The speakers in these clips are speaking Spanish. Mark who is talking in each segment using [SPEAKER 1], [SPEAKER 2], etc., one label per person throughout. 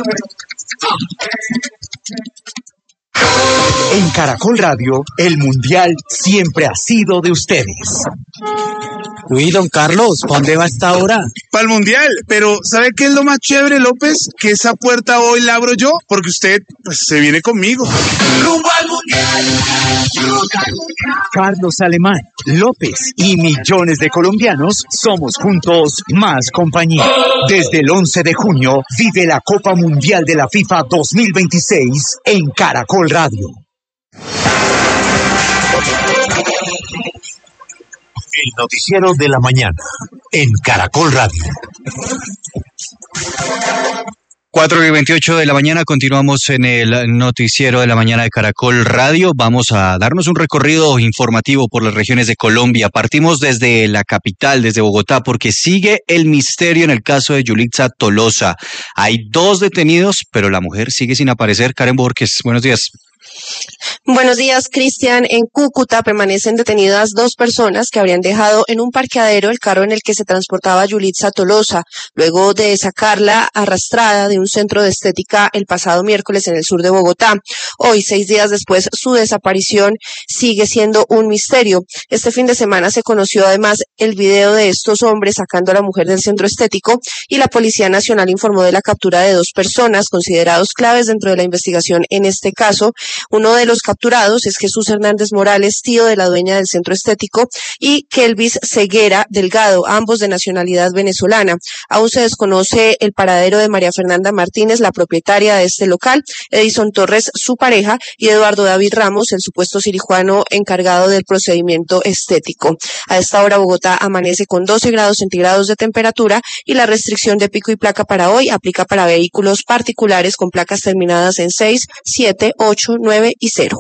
[SPEAKER 1] En Caracol Radio, el Mundial siempre ha sido de ustedes.
[SPEAKER 2] Uy, don Carlos, ¿para dónde va a esta hora?
[SPEAKER 3] Para el Mundial, pero ¿sabe qué es lo más chévere, López? Que esa puerta hoy la abro yo, porque usted pues, se viene conmigo.
[SPEAKER 1] ¡Rumbo al Mundial! Carlos Alemán, López y millones de colombianos somos juntos más compañía. Desde el 11 de junio vive la Copa Mundial de la FIFA 2026 en Caracol Radio. El noticiero de la mañana en Caracol Radio.
[SPEAKER 4] 4:28 de la mañana, continuamos en el noticiero de la mañana de Caracol Radio. Vamos a darnos un recorrido informativo por las regiones de Colombia. Partimos desde la capital, desde Bogotá, porque sigue el misterio en el caso de Yulitza Tolosa. Hay 2 detenidos, pero la mujer sigue sin aparecer. Karen Borges, buenos días.
[SPEAKER 5] Buenos días, Cristian. En Cúcuta permanecen detenidas 2 personas que habrían dejado en un parqueadero el carro en el que se transportaba Yulitza Tolosa, luego de sacarla arrastrada de un centro de estética el pasado miércoles en el sur de Bogotá. Hoy, 6 días después, su desaparición sigue siendo un misterio. Este fin de semana se conoció además el video de estos hombres sacando a la mujer del centro estético y la Policía Nacional informó de la captura de 2 personas considerados claves dentro de la investigación en este caso. Uno de los capturados es Jesús Hernández Morales, tío de la dueña del centro estético, y Kelvis Ceguera Delgado, ambos de nacionalidad venezolana. Aún se desconoce el paradero de María Fernanda Martínez, la propietaria de este local, Edison Torres, su pareja, y Eduardo David Ramos, el supuesto sirijuano encargado del procedimiento estético. A esta hora Bogotá amanece con 12 grados centígrados de temperatura y la restricción de pico y placa para hoy aplica para vehículos particulares con placas terminadas en 6, 7, 8, 9 y 0.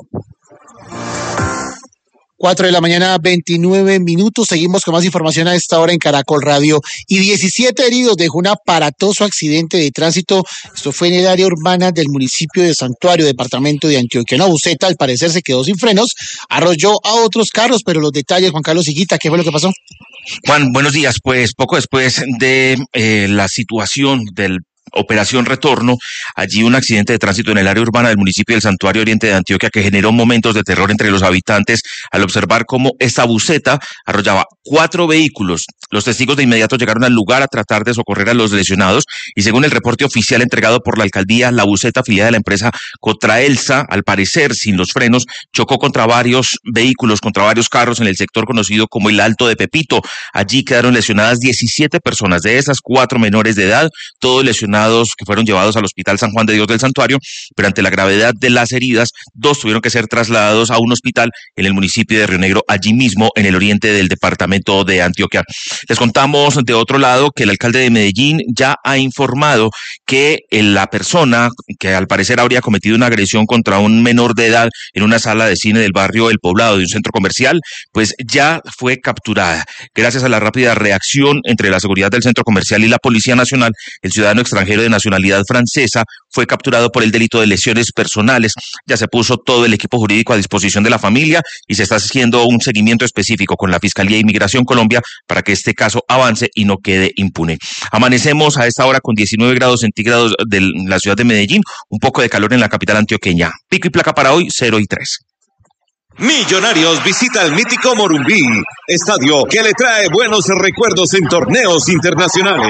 [SPEAKER 2] 4 de la mañana, 29 minutos. Seguimos con más información a esta hora en Caracol Radio. Y 17 heridos dejó un aparatoso accidente de tránsito. Esto fue en el área urbana del municipio de Santuario, departamento de Antioquia. Una buseta, al parecer, se quedó sin frenos, arrolló a otros carros, pero los detalles, Juan Carlos Higuita, ¿qué fue lo que pasó?
[SPEAKER 6] Juan, buenos días. Pues poco después de la situación del Operación Retorno, allí un accidente de tránsito en el área urbana del municipio del Santuario Oriente de Antioquia que generó momentos de terror entre los habitantes al observar cómo esta buseta arrollaba 4 vehículos. Los testigos de inmediato llegaron al lugar a tratar de socorrer a los lesionados y según el reporte oficial entregado por la alcaldía, la buseta afiliada de la empresa Cotraelsa, al parecer sin los frenos, chocó contra varios vehículos, contra varios carros en el sector conocido como el Alto de Pepito. Allí quedaron lesionadas 17 personas, de esas 4 menores de edad, todos lesionados que fueron llevados al Hospital San Juan de Dios del Santuario, pero ante la gravedad de las heridas, 2 tuvieron que ser trasladados a un hospital en el municipio de Río Negro, allí mismo en el oriente del departamento de Antioquia. Les contamos de otro lado que el alcalde de Medellín ya ha informado que la persona que al parecer habría cometido una agresión contra un menor de edad en una sala de cine del barrio El Poblado de un centro comercial, pues ya fue capturada. Gracias a la rápida reacción entre la seguridad del centro comercial y la Policía Nacional, el ciudadano extranjero de nacionalidad francesa fue capturado por el delito de lesiones personales. Ya se puso todo el equipo jurídico a disposición de la familia y se está haciendo un seguimiento específico con la Fiscalía de Inmigración Colombia para que este caso avance y no quede impune. Amanecemos a esta hora con 19 grados centígrados de la ciudad de Medellín, un poco de calor en la capital antioqueña. Pico y placa para hoy, 0 y 3.
[SPEAKER 7] Millonarios visita el mítico Morumbí, estadio que le trae buenos recuerdos en torneos internacionales.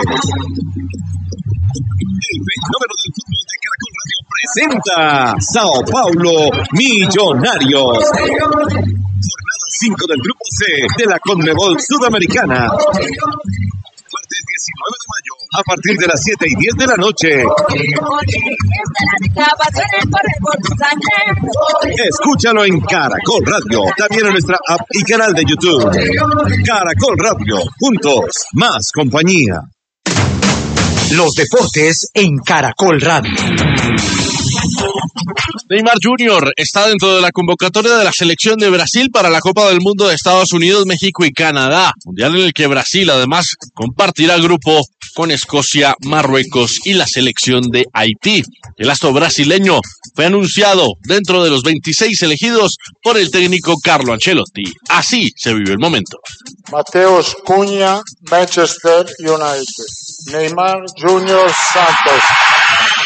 [SPEAKER 7] El fenómeno del fútbol de Caracol Radio presenta Sao Paulo Millonarios. Jornada 5 del Grupo C de la Conmebol Sudamericana. Martes 19 de mayo, a partir de las 7:10 de la noche. Escúchalo en Caracol Radio, también en nuestra app y canal de YouTube. Caracol Radio, juntos, más compañía.
[SPEAKER 1] Los deportes en Caracol Radio.
[SPEAKER 8] Neymar Jr. está dentro de la convocatoria de la selección de Brasil para la Copa del Mundo de Estados Unidos, México y Canadá, mundial en el que Brasil además compartirá grupo con Escocia, Marruecos y la selección de Haití. El astro brasileño fue anunciado dentro de los 26 elegidos por el técnico Carlo Ancelotti. Así se vive el momento.
[SPEAKER 9] Mateus Cunha, Manchester United. Neymar Jr. Santos.